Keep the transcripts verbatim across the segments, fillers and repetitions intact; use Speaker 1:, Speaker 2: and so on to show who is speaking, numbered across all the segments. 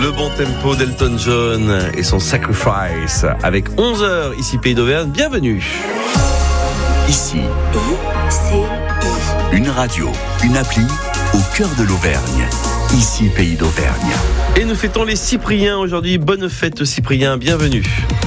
Speaker 1: Le bon tempo d'Elton John et son Sacrifice avec onze heures ici Pays d'Auvergne. Bienvenue.
Speaker 2: Ici,
Speaker 3: I C I.
Speaker 2: Une radio, une appli au cœur de l'Auvergne. Ici Pays d'Auvergne.
Speaker 1: Et nous fêtons les Cypriens aujourd'hui. Bonne fête Cyprien, bienvenue.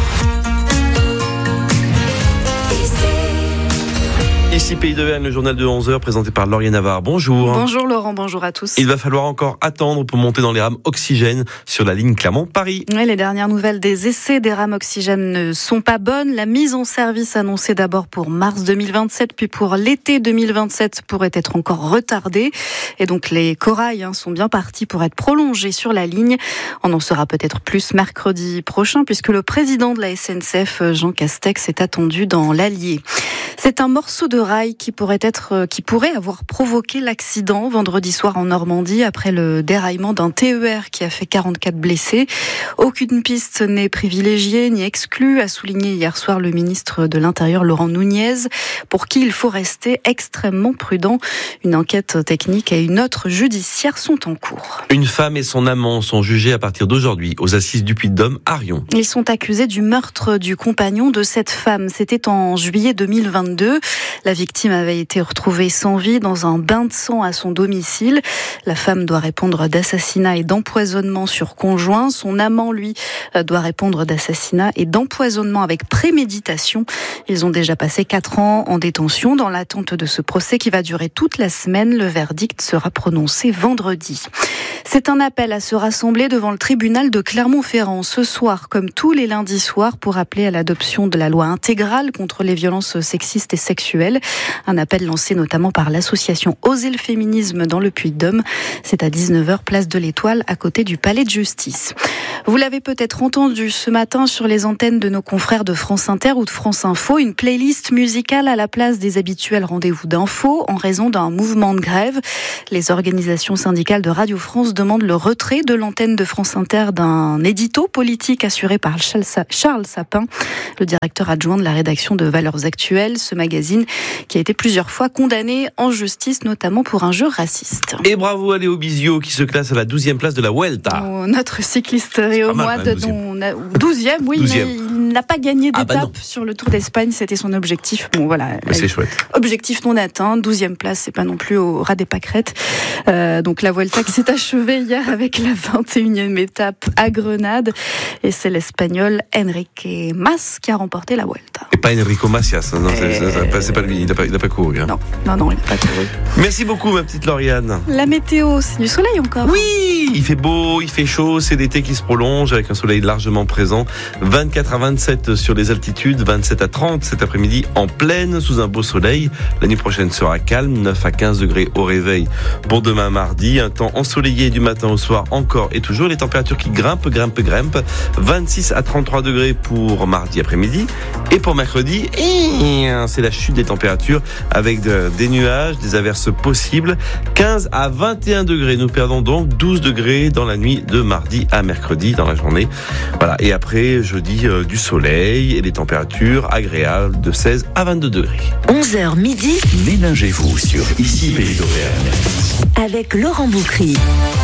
Speaker 1: Ici Pays d'Auvergne, le journal de onze heures présenté par Lauriane Navarre. Bonjour.
Speaker 4: Bonjour Laurent, bonjour à tous.
Speaker 1: Il va falloir encore attendre pour monter dans les rames oxygène sur la ligne Clermont-Paris.
Speaker 4: Oui, les dernières nouvelles des essais des rames oxygène ne sont pas bonnes. La mise en service annoncée d'abord pour mars deux mille vingt-sept, puis pour l'été deux mille vingt-sept pourrait être encore retardée. Et donc les corails hein, sont bien partis pour être prolongés sur la ligne. On en saura peut-être plus mercredi prochain puisque le président de la S N C F, Jean Castex, est attendu dans l'Allier. C'est un morceau de rail qui pourrait être, qui pourrait avoir provoqué l'accident vendredi soir en Normandie après le déraillement d'un T E R qui a fait quarante-quatre blessés. Aucune piste n'est privilégiée ni exclue, a souligné hier soir le ministre de l'Intérieur Laurent Nunez, pour qui il faut rester extrêmement prudent. Une enquête technique et une autre judiciaire sont en cours.
Speaker 1: Une femme et son amant sont jugés à partir d'aujourd'hui aux assises du Puy-de-Dôme à Riom.
Speaker 4: Ils sont accusés du meurtre du compagnon de cette femme. C'était en juillet deux mille vingt-deux. La victime avait été retrouvée sans vie dans un bain de sang à son domicile. La femme doit répondre d'assassinat et d'empoisonnement sur conjoint. Son amant, lui, doit répondre d'assassinat et d'empoisonnement avec préméditation. Ils ont déjà passé quatre ans en détention dans l'attente de ce procès qui va durer toute la semaine. Le verdict sera prononcé vendredi. C'est un appel à se rassembler devant le tribunal de Clermont-Ferrand ce soir, comme tous les lundis soirs, pour appeler à l'adoption de la loi intégrale contre les violences sexistes et sexuelles. Un appel lancé notamment par l'association Oser le féminisme dans le Puy-de-Dôme. C'est à dix-neuf heures, place de l'Étoile, à côté du Palais de Justice. Vous l'avez peut-être entendu ce matin sur les antennes de nos confrères de France Inter ou de France Info, une playlist musicale à la place des habituels rendez-vous d'infos en raison d'un mouvement de grève. Les organisations syndicales de Radio France demandent le retrait de l'antenne de France Inter d'un édito politique assuré par Charles Sapin, le directeur adjoint de la rédaction de Valeurs Actuelles, ce magazine qui a été plusieurs fois condamné en justice, notamment pour un jeu raciste.
Speaker 1: Et bravo à Léo Bizio qui se classe à la douzième place de la Vuelta.
Speaker 4: Oh, notre cycliste Réau Moide, dont douzième, oui, douzième. Mais il n'a pas gagné d'étape ah bah sur le Tour d'Espagne, c'était son objectif. Bon voilà.
Speaker 1: Mais c'est chouette.
Speaker 4: Objectif non atteint, douzième place, c'est pas non plus au ras des pâquerettes. Euh, donc la Vuelta qui s'est achevée hier avec la vingt et unième étape à Grenade, et c'est l'Espagnol Enrique Mas qui a remporté la Vuelta.
Speaker 1: Et pas Enrico Macias, non, et... c'est, c'est, c'est pas lui, il n'a pas, pas couru. Hein.
Speaker 4: Non, non, non, il n'a pas couru.
Speaker 1: Merci beaucoup ma petite Lauriane.
Speaker 4: La météo, c'est du soleil encore.
Speaker 1: Oui, il fait beau, il fait chaud, c'est l'été qui se prolonge avec un soleil largement présent. vingt-quatre à vingt-sept sur les altitudes, vingt-sept à trente cet après-midi en pleine sous un beau soleil. La nuit prochaine sera calme, neuf à quinze degrés au réveil pour demain mardi. Un temps ensoleillé du matin au soir encore et toujours. Les températures qui grimpent, grimpent, grimpent. vingt-six à trente-trois degrés pour mardi après-midi. Et pour mercredi, c'est la chute des températures avec de, des nuages, des averses possibles. quinze à vingt et un degrés. Nous perdons donc douze degrés dans la nuit de mardi à mercredi dans la journée. Voilà. Et après, jeudi, euh, du soleil et des températures agréables de seize à vingt-deux degrés.
Speaker 3: onze heures midi.
Speaker 2: Ménagez-vous sur Ici Pays d'Auvergne.
Speaker 3: Avec Laurent Boucry.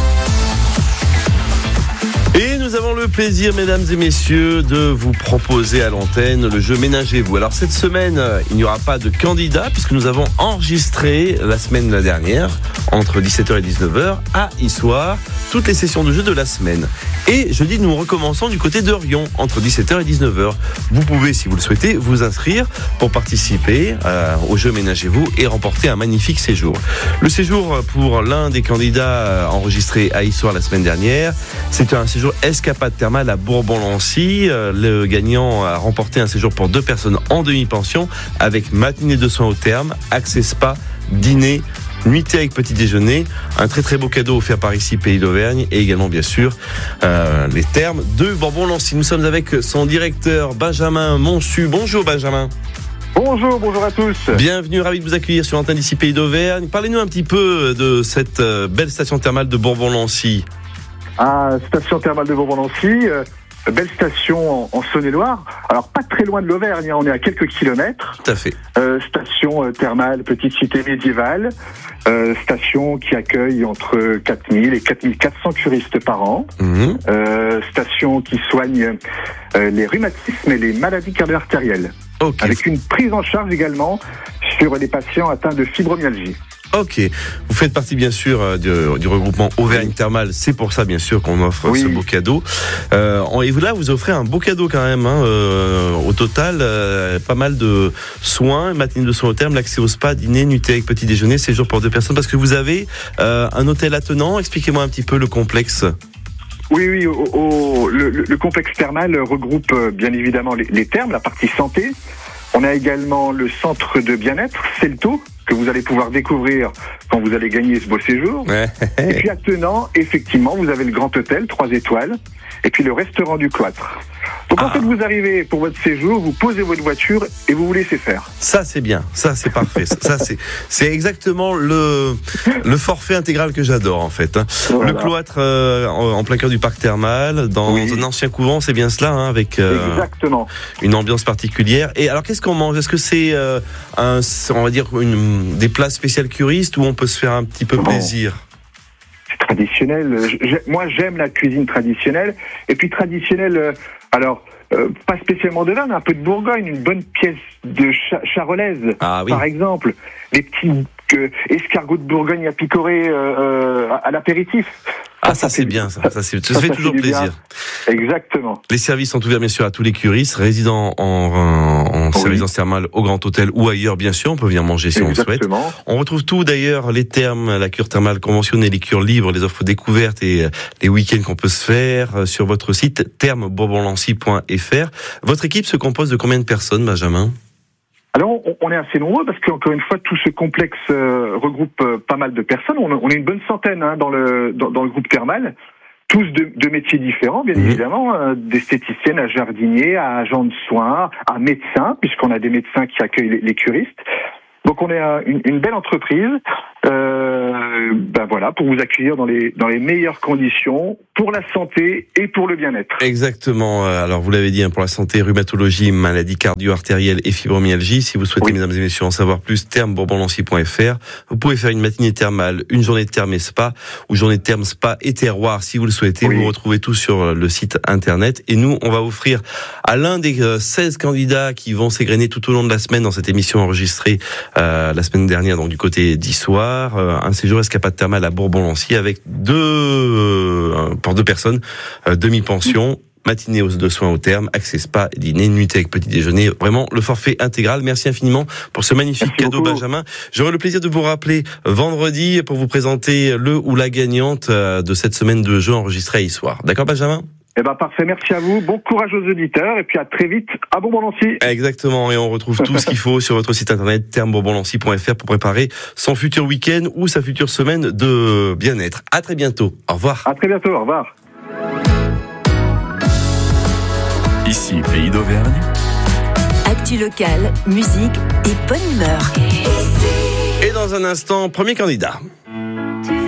Speaker 1: Et nous avons le plaisir, mesdames et messieurs, de vous proposer à l'antenne le jeu Ménagez-vous. Alors cette semaine, il n'y aura pas de candidat puisque nous avons enregistré la semaine dernière, entre dix-sept heures et dix-neuf heures, à Issoire, toutes les sessions de jeu de la semaine. Et jeudi, nous recommençons du côté de Riom, entre dix-sept heures et dix-neuf heures. Vous pouvez, si vous le souhaitez, vous inscrire pour participer euh, au jeu Ménagez-vous et remporter un magnifique séjour. Le séjour pour l'un des candidats enregistrés à Issoire la semaine dernière, c'est un séjour escapade thermale à Bourbon-Lancy. Le gagnant a remporté un séjour pour deux personnes en demi-pension avec matinée de soins au terme, accès spa, dîner, nuitée avec petit déjeuner, un très très beau cadeau offert par Ici Pays d'Auvergne et également bien sûr euh, les thermes de Bourbon-Lancy. Nous sommes avec son directeur Benjamin Monsu. Bonjour Benjamin.
Speaker 5: Bonjour, bonjour à tous.
Speaker 1: Bienvenue, ravi de vous accueillir sur l'antenne d'Ici Pays d'Auvergne. Parlez-nous un petit peu de cette belle station thermale de Bourbon-Lancy.
Speaker 5: Ah, station thermale de Bourbon-Lancy, euh, belle station en, en Saône-et-Loire. Alors pas très loin de l'Auvergne, hein, on est à quelques kilomètres.
Speaker 1: Tout à fait.
Speaker 5: Euh, station euh, thermale, petite cité médiévale. Euh, station qui accueille entre quatre mille et quatre mille quatre cents curistes par an.
Speaker 1: Mmh.
Speaker 5: Euh, station qui soigne euh, les rhumatismes et les maladies cardio-artérielles.
Speaker 1: Ok.
Speaker 5: Avec une prise en charge également sur les patients atteints de fibromyalgie.
Speaker 1: Ok, vous faites partie bien sûr euh, du, du regroupement Auvergne Thermale, c'est pour ça bien sûr qu'on offre
Speaker 5: oui.
Speaker 1: ce beau cadeau. Euh, et vous là, vous offrez un beau cadeau quand même. Hein, euh, au total, euh, pas mal de soins, matinée de soins au terme, l'accès au spa, dîner, nuitée avec petit déjeuner, séjour pour deux personnes. Parce que vous avez euh, un hôtel attenant. Expliquez-moi un petit peu le complexe.
Speaker 5: Oui, oui, au, au, le, le complexe thermal regroupe euh, bien évidemment les, les thermes, la partie santé. On a également le centre de bien-être, Celto, que vous allez pouvoir découvrir quand vous allez gagner ce beau séjour.
Speaker 1: Ouais.
Speaker 5: Et puis attenant, effectivement, vous avez le grand hôtel, trois étoiles, et puis le restaurant du Cloître. Donc
Speaker 1: Ah.
Speaker 5: en fait, vous arrivez pour votre séjour, vous posez votre voiture et vous vous laissez faire.
Speaker 1: Ça c'est bien, ça c'est parfait. ça c'est c'est exactement le le forfait intégral que j'adore en fait. Hein.
Speaker 5: Voilà.
Speaker 1: Le Cloître euh, en, en plein cœur du parc thermal, dans
Speaker 5: Oui.
Speaker 1: un ancien couvent, c'est bien cela, hein, avec euh,
Speaker 5: Exactement.
Speaker 1: une ambiance particulière. Et alors qu'est-ce qu'on mange? Est-ce que c'est euh, un, on va dire une, des plats spéciaux curistes où on peut se faire un petit peu
Speaker 5: Bon.
Speaker 1: plaisir?
Speaker 5: C'est traditionnel. J'ai- Moi, j'aime la cuisine traditionnelle. Et puis traditionnelle, euh, alors, euh, pas spécialement de vin, mais un peu de Bourgogne, une bonne pièce de cha- charolaise,
Speaker 1: Ah oui.
Speaker 5: par exemple. Des petits euh, escargots de Bourgogne à picorer euh, euh, à, à l'apéritif.
Speaker 1: Ah ça c'est
Speaker 5: fait-
Speaker 1: bien, ça, ça, c'est- ça,
Speaker 5: ça,
Speaker 1: fait
Speaker 5: ça
Speaker 1: toujours
Speaker 5: fait du bien.
Speaker 1: plaisir.
Speaker 5: Exactement.
Speaker 1: Les services sont ouverts bien sûr à tous les curistes, résidant en, en, en
Speaker 5: Oui.
Speaker 1: résidence thermale au Grand Hôtel ou ailleurs bien sûr, on peut venir manger si on le souhaite.
Speaker 5: Exactement.
Speaker 1: On retrouve tout d'ailleurs, les termes, la cure thermale conventionnée, les cures libres, les offres découvertes et euh, les week-ends qu'on peut se faire euh, sur votre site thermes bourbon lancy point f r. Votre équipe se compose de combien de personnes, Benjamin?
Speaker 5: Alors, on, on est assez nombreux parce qu'encore une fois, tout ce complexe euh, regroupe euh, pas mal de personnes. On, on est une bonne centaine hein, dans, le, dans, dans le groupe thermal. Tous de, de métiers différents, bien
Speaker 1: Mmh.
Speaker 5: évidemment, euh, d'esthéticiennes à jardiniers, à agents de soins, à médecins, puisqu'on a des médecins qui accueillent les, les curistes. Donc on est euh, une, une belle entreprise, euh, ben voilà, pour vous accueillir dans les dans les meilleures conditions pour la santé et pour le bien-être.
Speaker 1: Exactement. Alors vous l'avez dit, hein, pour la santé, rhumatologie, maladies cardio-artérielles et fibromyalgie. Si vous souhaitez,
Speaker 5: Oui.
Speaker 1: mesdames et messieurs, en savoir plus, thermes bourbon lancy point f r. Vous pouvez faire une matinée thermale, une journée de thermes et spa, ou journée de thermes spa et terroir, si vous le souhaitez.
Speaker 5: Oui.
Speaker 1: Vous retrouvez tout sur le site internet. Et nous, on va offrir à l'un des euh, seize candidats qui vont s'égrener tout au long de la semaine dans cette émission enregistrée euh, la semaine dernière, donc du côté d'Issoire, euh, un séjour escapade thermale à Bourbon-Lancy avec deux euh, pour deux personnes, euh, demi-pension. Matinée de soins au terme, accès spa, dîner, nuitée avec petit déjeuner, vraiment le forfait intégral. Merci infiniment pour ce magnifique
Speaker 5: Merci
Speaker 1: cadeau,
Speaker 5: beaucoup.
Speaker 1: Benjamin. J'aurai le plaisir de vous rappeler vendredi pour vous présenter le ou la gagnante de cette semaine de jeu enregistrée à Issoire. D'accord, Benjamin?
Speaker 5: Eh ben parfait, merci à vous, bon courage aux auditeurs et puis à très vite à Bourbon-Lancy.
Speaker 1: Exactement, et on retrouve tout ce qu'il faut sur votre site internet thermes bourbon lancy point f r pour préparer son futur week-end ou sa future semaine de bien-être. À très bientôt. Au revoir.
Speaker 5: À très bientôt, au revoir.
Speaker 2: Ici, Pays d'Auvergne.
Speaker 3: Actu locale, musique et bonne humeur.
Speaker 1: Et dans un instant, premier candidat.